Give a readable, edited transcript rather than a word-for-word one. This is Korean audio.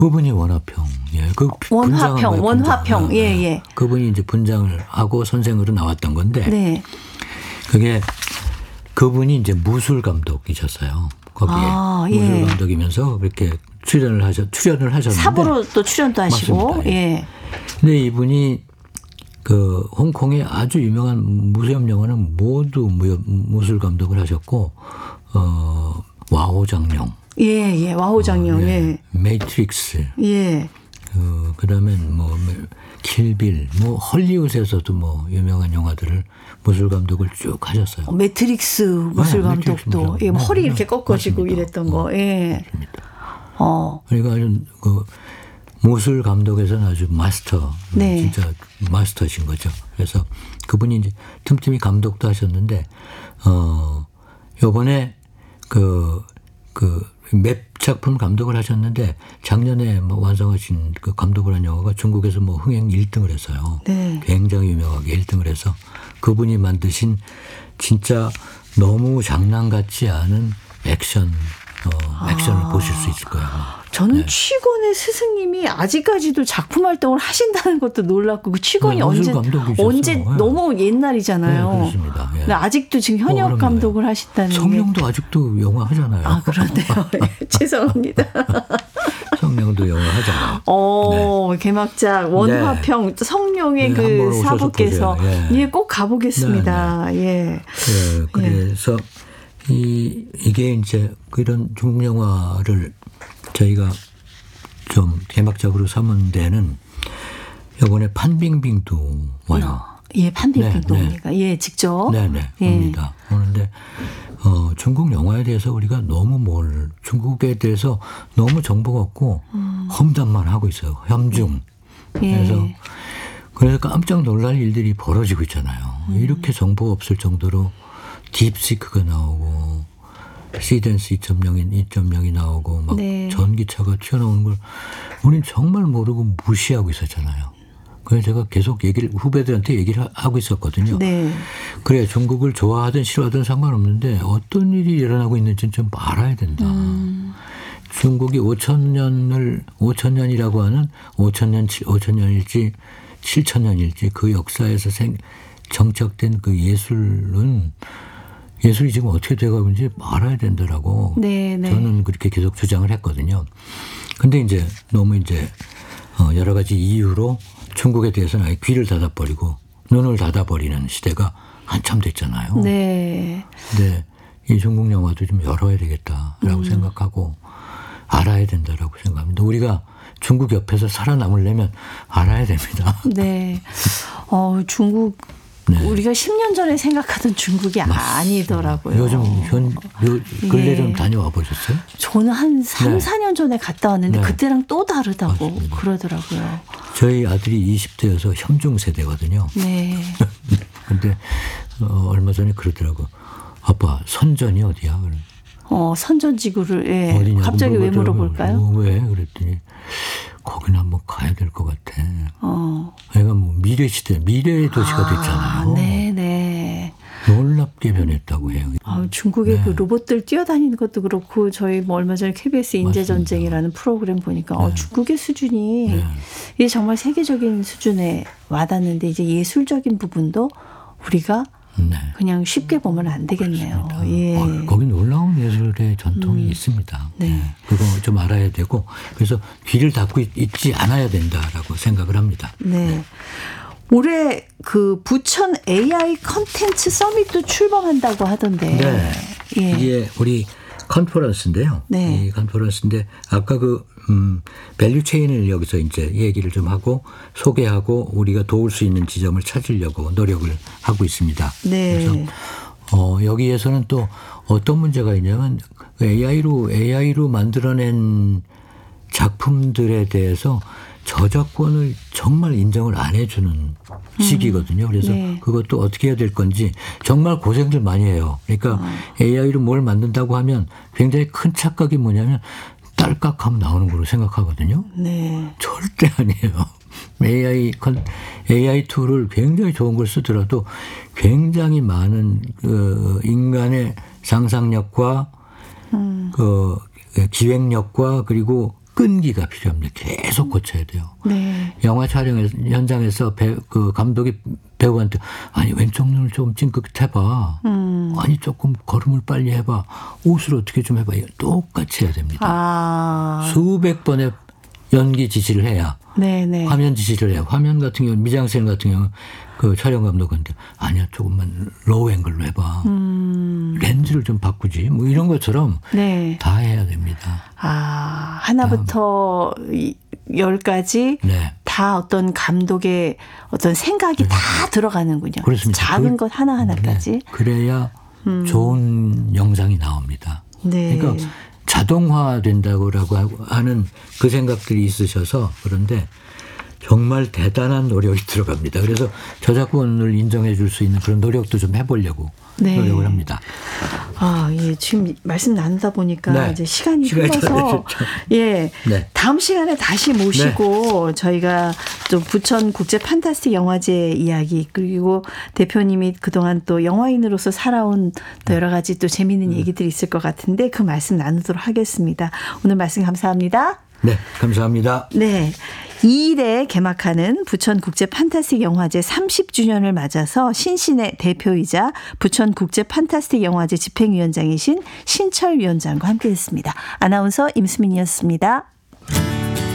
그분이 원화평. 예. 그 원화평. 예, 예. 그분이 이제 분장을 하고 선생으로 나왔던 건데. 네. 그게 그분이 이제 무술 감독이셨어요. 거기에. 무술 감독이면서 그렇게 출연을 하셨는데. 사부로 또 출연도 하시고. 맞습니다. 예. 근데 이분이 그 홍콩의 아주 유명한 무협 영화는 모두 무술 감독을 하셨고, 와호장룡. 예. 와호장룡. 예. 매트릭스. 예. 그다음에 뭐 킬빌, 뭐 헐리우드에서도 뭐 유명한 영화들을 무술 감독을 쭉 하셨어요. 매트릭스 무술 감독도 예, 허리 이렇게 꺾어지고 맞습니다. 이랬던 거. 예. 맞습니다. 그러니까 아주 그 무술 감독에서는 아주 마스터, 네. 진짜 마스터신 거죠. 그래서 그분이 이제 틈틈이 감독도 하셨는데, 요번에 맵 작품 감독을 하셨는데, 작년에 뭐 완성하신 그 감독을 한 영화가 중국에서 뭐 흥행 1등을 했어요. 네. 굉장히 유명하게 1등을 해서 그분이 만드신 진짜 너무 장난 같지 않은 액션을 보실 수 있을 거예요. 저는 네. 취권의 스승님이 아직까지도 작품 활동을 하신다는 것도 놀랐고, 그 취권이 네, 언제 네. 너무 옛날이잖아요. 네, 그렇습니다. 예. 근데 아직도 지금 현역 감독을 하신다는 성룡도 아직도 영화 하잖아요. 아, 그러네요. 죄송합니다. 성룡도 영화 하잖아요. 네. 개막작 원화평 네. 성룡의 네, 그 사부께서 예, 꼭 가보겠습니다. 네, 네. 예. 그래서 이게 이제 그런 중국 영화를 저희가 좀 개막작으로 삼은 데는 이번에 판빙빙도 와요. 예, 판빙빙도 옵니다. 예, 직접. 네네. 옵니다. 오는데 중국 영화에 대해서 우리가 너무 중국에 대해서 너무 정보가 없고 험담만 하고 있어요. 혐중. 예. 그래서 깜짝 놀랄 일들이 벌어지고 있잖아요. 이렇게 정보가 없을 정도로 딥시크가 나오고 시덴스 2.0이 나오고 막 네. 전기차가 튀어나오는 걸 우린 정말 모르고 무시하고 있었잖아요. 그래서 제가 계속 후배들한테 얘기를 하고 있었거든요. 네. 그래, 중국을 좋아하든 싫어하든 상관없는데 어떤 일이 일어나고 있는지는 좀 알아야 된다. 중국이 5천년이라고 하는 5천년일지 7천년일지 그 역사에서 정착된 그 예술이 지금 어떻게 돼가고 있는지 알아야 된다라고 네. 저는 그렇게 계속 주장을 했거든요. 근데 이제 너무 여러 가지 이유로 중국에 대해서는 아예 귀를 닫아버리고 눈을 닫아버리는 시대가 한참 됐잖아요. 네. 근데 이 중국 영화도 좀 열어야 되겠다라고 생각하고 알아야 된다라고 생각합니다. 우리가 중국 옆에서 살아남으려면 알아야 됩니다. 네. 중국 우리가 10년 전에 생각하던 중국이 아니더라고요. 요즘 근래 좀 다녀와 보셨어요? 저는 한 3, 4년 전에 갔다 왔는데 그때랑 또 다르다고 맞습니다. 그러더라고요. 저희 아들이 20대여서 혐중 세대거든요. 네. 근데 얼마 전에 그러더라고요. 아빠 선전이 어디야? 선전지구를 어디냐고 갑자기 왜 물어볼까요? 왜? 그랬더니 거기는 한번 가야 될 것 같아. 얘가 뭐 미래 시대, 미래의 도시가 됐잖아요. 네네. 놀랍게 변했다고 해요. 중국의 그 로봇들 뛰어다니는 것도 그렇고 저희 뭐 얼마 전에 KBS 인재전쟁이라는 프로그램 보니까 중국의 수준이 이게 정말 세계적인 수준에 와닿는데 이제 예술적인 부분도 우리가 그냥 쉽게 보면 안 되겠네요. 예. 거기 놀라운 예술의 전통이 있습니다. 네. 그거 좀 알아야 되고 그래서 귀를 닫고 있지 않아야 된다라고 생각을 합니다. 네. 올해 그 부천 AI 컨텐츠 서밋도 출범한다고 하던데. 네. 예. 이게 우리 컨퍼런스인데요. 네. 이 컨퍼런스인데 아까 밸류 체인을 여기서 이제 얘기를 좀 하고 소개하고 우리가 도울 수 있는 지점을 찾으려고 노력을 하고 있습니다. 네. 그래서 여기에서는 또 어떤 문제가 있냐면 AI로 만들어낸 작품들에 대해서 저작권을 정말 인정을 안 해주는 시기거든요. 그래서 그것도 어떻게 해야 될 건지 정말 고생들 많이 해요. 그러니까 AI로 뭘 만든다고 하면 굉장히 큰 착각이 뭐냐면 딸깍하면 나오는 걸로 생각하거든요. 네. 절대 아니에요. AI 툴을 굉장히 좋은 걸 쓰더라도 굉장히 많은 인간의 상상력과 기획력과 그리고 끈기가 필요합니다. 계속 고쳐야 돼요. 네. 영화 촬영 현장에서 그 감독이 배우한테 아니 왼쪽 눈을 좀 찡긋해봐. 아니 조금 걸음을 빨리 해봐. 옷을 어떻게 좀 해봐. 이거 똑같이 해야 됩니다. 아. 수백 번의 연기 지시를 해야 네네. 화면 지시를 해요. 화면 같은 경우 미장센 같은 경우 그 촬영 감독한테 아니야 조금만 로우 앵글로 해봐. 렌즈를 좀 바꾸지. 뭐 이런 것처럼 네. 다 해야 됩니다. 아, 하나부터 10까지 네. 다 어떤 감독의 어떤 생각이 다 들어가는군요. 그렇습니다. 작은 것 하나하나까지. 네. 그래야 좋은 영상이 나옵니다. 네. 그러니까 자동화된다고 하는 그 생각들이 있으셔서 그런데 정말 대단한 노력이 들어갑니다. 그래서 저작권을 인정해 줄 수 있는 그런 노력도 좀 해보려고 네. 노력을 합니다. 아, 예. 지금 말씀 나누다 보니까 네. 이제 시간이 시간이 다 흘러서 되셨죠. 예. 네. 다음 시간에 다시 모시고 저희가 좀 부천 국제 판타스틱 영화제 이야기 그리고 대표님이 그동안 또 영화인으로서 살아온 또 여러 가지 또 재미있는 얘기들이 있을 것 같은데 그 말씀 나누도록 하겠습니다. 오늘 말씀 감사합니다. 네, 감사합니다. 네. 2일에 개막하는 부천 국제 판타스틱 영화제 30주년을 맞아서 신신의 대표이자 부천 국제 판타스틱 영화제 집행위원장이신 신철 위원장과 함께했습니다. 아나운서 임수민이었습니다.